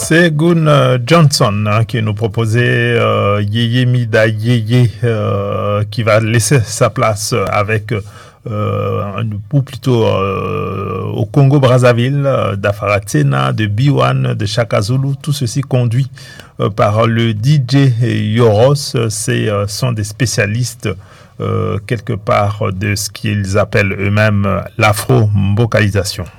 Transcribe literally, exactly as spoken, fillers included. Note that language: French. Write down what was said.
C'est Gun Johnson hein, qui nous proposait euh, Yeye Mida Yeye euh, qui va laisser sa place avec euh, ou plutôt euh, au Congo-Brazzaville euh, d'Afaratsena, de B un, de Chaka Zulu, tout ceci conduit euh, par le D J Yoros. Ce euh, sont des spécialistes euh, quelque part de ce qu'ils appellent eux-mêmes l'afro-mbocalisation.